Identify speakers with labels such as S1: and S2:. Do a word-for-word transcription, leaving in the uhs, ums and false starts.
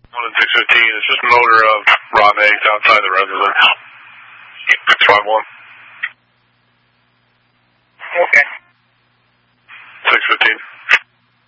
S1: one and six fifteen. It's just an odor of rotten eggs outside the residence. six five one.
S2: Okay.
S1: six fifteen.